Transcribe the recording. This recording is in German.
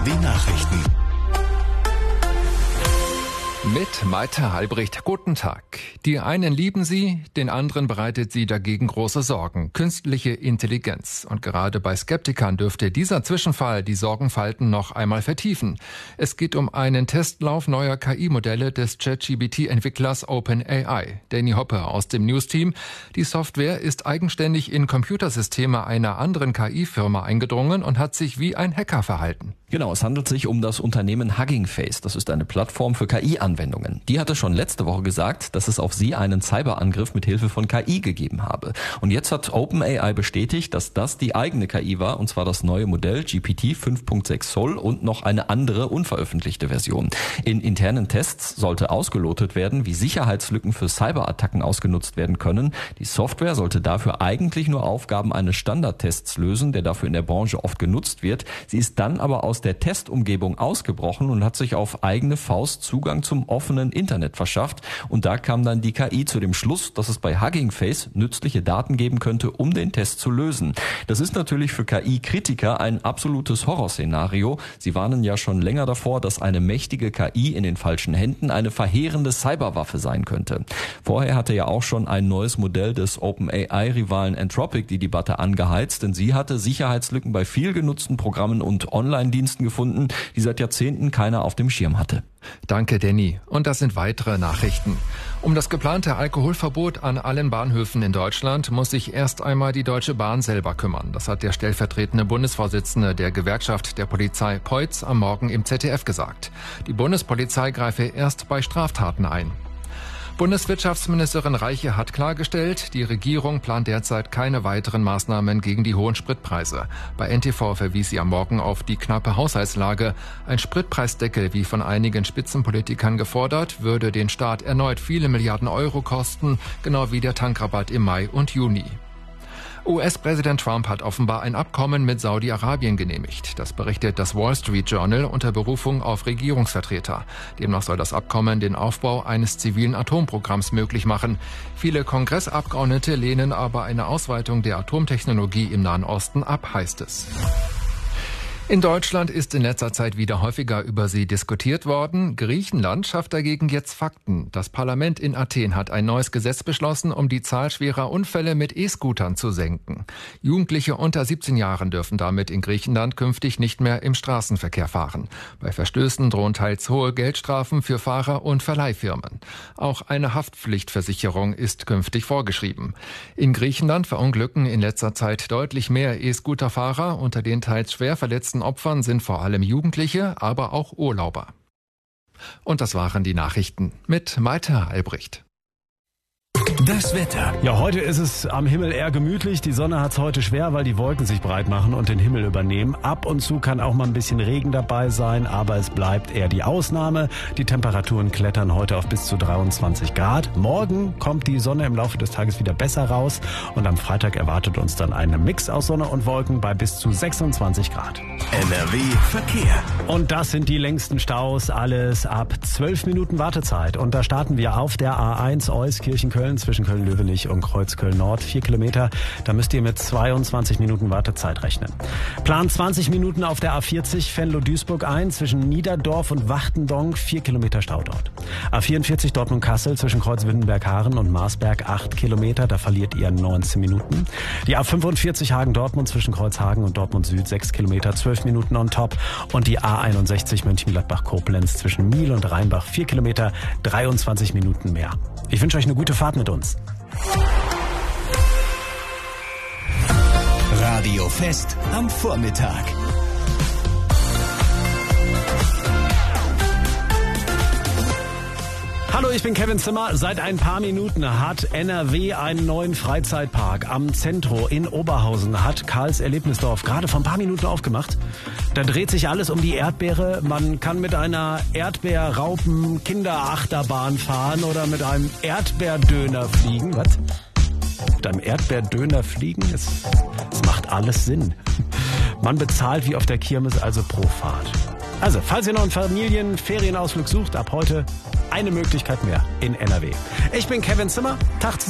Die Nachrichten. Mit Malte Halbricht. Guten Tag. Die einen lieben sie, den anderen bereitet sie dagegen große Sorgen. Künstliche Intelligenz. Und gerade bei Skeptikern dürfte dieser Zwischenfall die Sorgenfalten noch einmal vertiefen. Es geht um einen Testlauf neuer KI-Modelle des ChatGPT-Entwicklers OpenAI. Danny Hoppe aus dem News-Team. Die Software ist eigenständig in Computersysteme einer anderen KI-Firma eingedrungen und hat sich wie ein Hacker verhalten. Genau, es handelt sich um das Unternehmen Hugging Face. Das ist eine Plattform für KI-Anwendungen. Die hatte schon letzte Woche gesagt, dass es auf sie einen Cyberangriff mit Hilfe von KI gegeben habe. Und jetzt hat OpenAI bestätigt, dass das die eigene KI war, und zwar das neue Modell GPT 5.6 Sol und noch eine andere unveröffentlichte Version. In internen Tests sollte ausgelotet werden, wie Sicherheitslücken für Cyberattacken ausgenutzt werden können. Die Software sollte dafür eigentlich nur Aufgaben eines Standardtests lösen, der dafür in der Branche oft genutzt wird. Sie ist dann aber aus der Testumgebung ausgebrochen und hat sich auf eigene Faust Zugang zum offenen Internet verschafft. Und da kam dann die KI zu dem Schluss, dass es bei Hugging Face nützliche Daten geben könnte, um den Test zu lösen. Das ist natürlich für KI-Kritiker ein absolutes Horrorszenario. Sie warnen ja schon länger davor, dass eine mächtige KI in den falschen Händen eine verheerende Cyberwaffe sein könnte. Vorher hatte ja auch schon ein neues Modell des OpenAI-Rivalen Anthropic die Debatte angeheizt, denn sie hatte Sicherheitslücken bei viel genutzten Programmen und Online-Diensten gefunden, die seit Jahrzehnten keiner auf dem Schirm hatte. Danke, Danny. Und das sind weitere Nachrichten. Um das geplante Alkoholverbot an allen Bahnhöfen in Deutschland muss sich erst einmal die Deutsche Bahn selber kümmern. Das hat der stellvertretende Bundesvorsitzende der Gewerkschaft der Polizei Peutz am Morgen im ZDF gesagt. Die Bundespolizei greife erst bei Straftaten ein. Bundeswirtschaftsministerin Reiche hat klargestellt, die Regierung plant derzeit keine weiteren Maßnahmen gegen die hohen Spritpreise. Bei NTV verwies sie am Morgen auf die knappe Haushaltslage. Ein Spritpreisdeckel, wie von einigen Spitzenpolitikern gefordert, würde den Staat erneut viele Milliarden Euro kosten, genau wie der Tankrabatt im Mai und Juni. US-Präsident Trump hat offenbar ein Abkommen mit Saudi-Arabien genehmigt. Das berichtet das Wall Street Journal unter Berufung auf Regierungsvertreter. Demnach soll das Abkommen den Aufbau eines zivilen Atomprogramms möglich machen. Viele Kongressabgeordnete lehnen aber eine Ausweitung der Atomtechnologie im Nahen Osten ab, heißt es. In Deutschland ist in letzter Zeit wieder häufiger über sie diskutiert worden. Griechenland schafft dagegen jetzt Fakten. Das Parlament in Athen hat ein neues Gesetz beschlossen, um die Zahl schwerer Unfälle mit E-Scootern zu senken. Jugendliche unter 17 Jahren dürfen damit in Griechenland künftig nicht mehr im Straßenverkehr fahren. Bei Verstößen drohen teils hohe Geldstrafen für Fahrer und Verleihfirmen. Auch eine Haftpflichtversicherung ist künftig vorgeschrieben. In Griechenland verunglücken in letzter Zeit deutlich mehr E-Scooter-Fahrer. Unter den teils schwer verletzten Opfern sind vor allem Jugendliche, aber auch Urlauber. Und das waren die Nachrichten mit Malte Halbricht. Das Wetter. Ja, heute ist es am Himmel eher gemütlich. Die Sonne hat es heute schwer, weil die Wolken sich breit machen und den Himmel übernehmen. Ab und zu kann auch mal ein bisschen Regen dabei sein, aber es bleibt eher die Ausnahme. Die Temperaturen klettern heute auf bis zu 23 Grad. Morgen kommt die Sonne im Laufe des Tages wieder besser raus und am Freitag erwartet uns dann ein Mix aus Sonne und Wolken bei bis zu 26 Grad. NRW Verkehr. Und das sind die längsten Staus, alles ab 12 Minuten Wartezeit. Und da starten wir auf der A1 Euskirchen-Köln zwischen Köln-Löwenich und Kreuzköln-Nord, 4 Kilometer. Da müsst ihr mit 22 Minuten Wartezeit rechnen. Plan 20 Minuten auf der A40 Venlo-Duisburg ein, zwischen Niederdorf und Wachtendonk, 4 Kilometer Stau dort. A44 Dortmund-Kassel zwischen Kreuz-Windenberg-Haaren und Marsberg, 8 Kilometer, da verliert ihr 19 Minuten. Die A45 Hagen-Dortmund zwischen Kreuzhagen und Dortmund-Süd, 6 Kilometer, 12 Minuten on top. Und die A61 Mönchengladbach-Koblenz zwischen Miel und Rheinbach, 4 Kilometer, 23 Minuten mehr. Ich wünsche euch eine gute Fahrt mit uns. Radio Fest am Vormittag. Hallo, ich bin Kevin Zimmer. Seit ein paar Minuten hat NRW einen neuen Freizeitpark am Zentro in Oberhausen. Hat Karls Erlebnisdorf gerade vor ein paar Minuten aufgemacht. Da dreht sich alles um die Erdbeere. Man kann mit einer Erdbeerraupen-Kinderachterbahn fahren oder mit einem Erdbeerdöner fliegen. Was? Mit einem Erdbeerdöner fliegen? Es macht alles Sinn. Man bezahlt wie auf der Kirmes, also pro Fahrt. Also, falls ihr noch einen Familienferienausflug sucht, ab heute eine Möglichkeit mehr in NRW. Ich bin Kevin Zimmer. Tag zusammen.